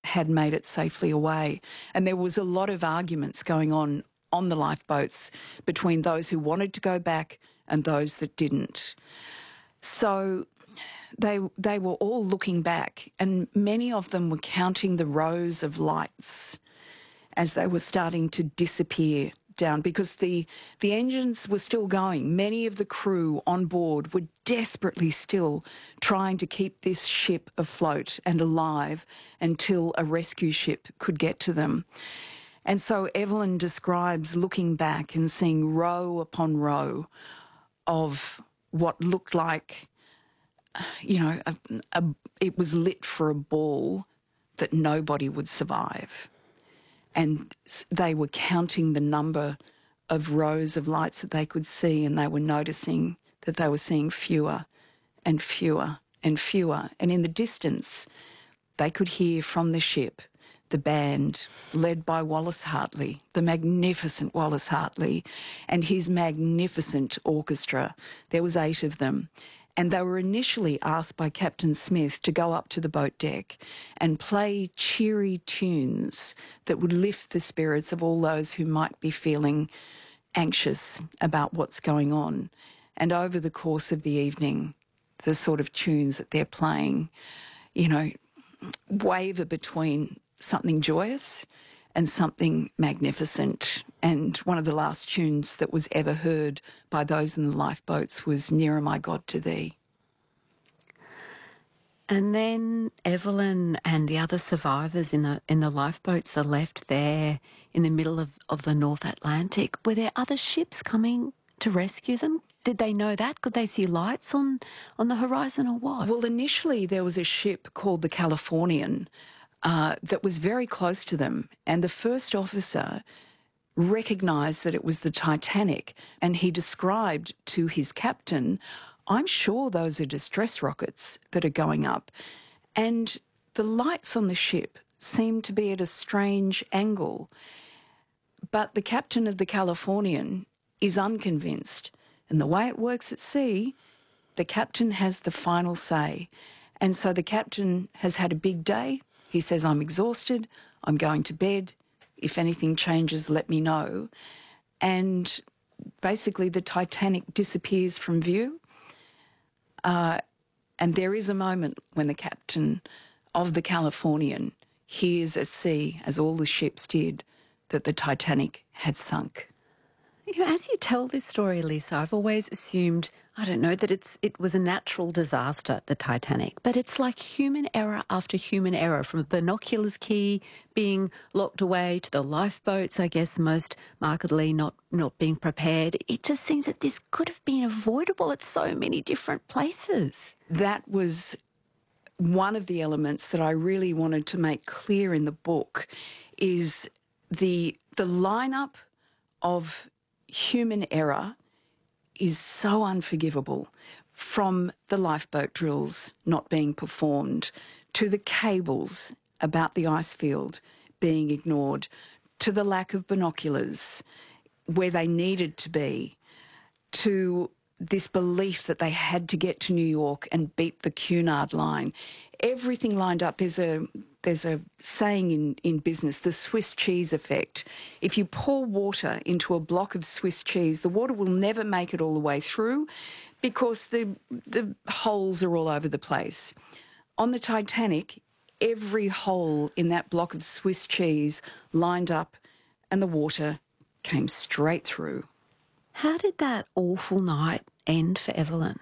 had made it safely away. And there was a lot of arguments going on the lifeboats between those who wanted to go back and those that didn't. So they were all looking back, and many of them were counting the rows of lights as they were starting to disappear down, because the engines were still going. Many of the crew on board were desperately still trying to keep this ship afloat and alive until a rescue ship could get to them. And so Evelyn describes looking back and seeing row upon row of what looked like, it was lit for a ball that nobody would survive. And they were counting the number of rows of lights that they could see, and they were noticing that they were seeing fewer and fewer and fewer. And in the distance, they could hear from the ship the band led by Wallace Hartley, the magnificent Wallace Hartley, and his magnificent orchestra. There was 8 of them. And they were initially asked by Captain Smith to go up to the boat deck and play cheery tunes that would lift the spirits of all those who might be feeling anxious about what's going on. And over the course of the evening, the sort of tunes that they're playing, waver between something joyous and something magnificent. And one of the last tunes that was ever heard by those in the lifeboats was Nearer My God to Thee. And then Evelyn and the other survivors in the lifeboats are left there in the middle of the North Atlantic. Were there other ships coming to rescue them? Did they know that? Could they see lights on the horizon or what? Well, initially there was a ship called the Californian that was very close to them, and the first officer recognised that it was the Titanic, and he described to his captain, I'm sure those are distress rockets that are going up. And the lights on the ship seemed to be at a strange angle. But the captain of the Californian is unconvinced. And the way it works at sea, the captain has the final say. And so the captain has had a big day. He says, I'm exhausted, I'm going to bed. If anything changes, let me know. And basically the Titanic disappears from view. And there is a moment when the captain of the Californian hears at sea, as all the ships did, that the Titanic had sunk. As you tell this story, Lisa, I've always assumed, that it was a natural disaster, the Titanic, but it's like human error after human error, from binoculars key being locked away to the lifeboats, I guess, most markedly not being prepared. It just seems that this could have been avoidable at so many different places. That was one of the elements that I really wanted to make clear in the book, is the lineup of human error is so unforgivable, from the lifeboat drills not being performed, to the cables about the ice field being ignored, to the lack of binoculars where they needed to be, to this belief that they had to get to New York and beat the Cunard line. Everything lined up. There's a saying in business, the Swiss cheese effect. If you pour water into a block of Swiss cheese, the water will never make it all the way through because the holes are all over the place. On the Titanic, every hole in that block of Swiss cheese lined up and the water came straight through. How did that awful night end for Evelyn?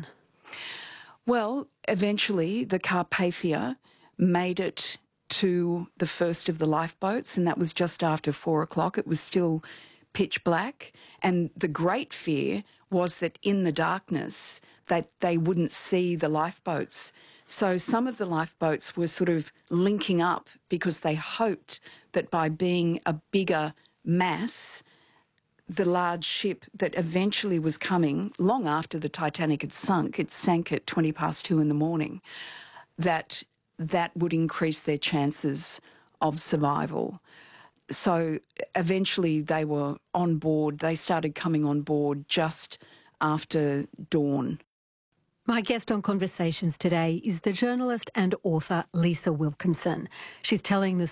Well, eventually the Carpathia made it to the first of the lifeboats, and that was just after 4 o'clock. It was still pitch black, and the great fear was that in the darkness that they wouldn't see the lifeboats. So some of the lifeboats were sort of linking up because they hoped that by being a bigger mass, the large ship that eventually was coming, long after the Titanic had sunk, it sank at 2:20 in the morning, that would increase their chances of survival. So eventually they were on board. They started coming on board just after dawn. My guest on Conversations today is the journalist and author Lisa Wilkinson. She's telling the